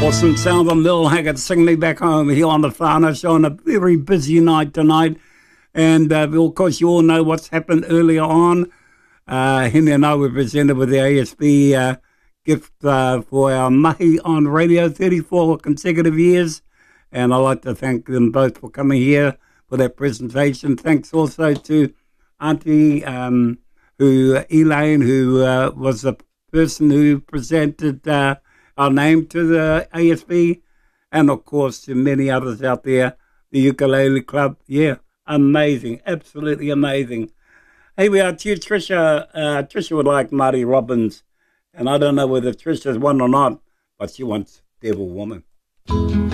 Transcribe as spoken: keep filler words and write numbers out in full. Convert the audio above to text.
Awesome sound of Merle Haggard, Sing Me Back Home here on the Whānau Show on a very busy night tonight. And uh, of course, you all know what's happened earlier on. Uh, Henry and I were presented with the A S B uh, gift uh, for our mahi on radio, thirty-four consecutive years. And I'd like to thank them both for coming here for that presentation. Thanks also to Auntie um, who Elaine, who uh, was the person who presented uh, our name to the A S B, and of course to many others out there, the Ukulele Club. Yeah, amazing, absolutely amazing. Hey, we are to you, Trisha. Uh, Trisha would like Marty Robbins, and I don't know whether Trisha's won or not, but she wants Devil Woman.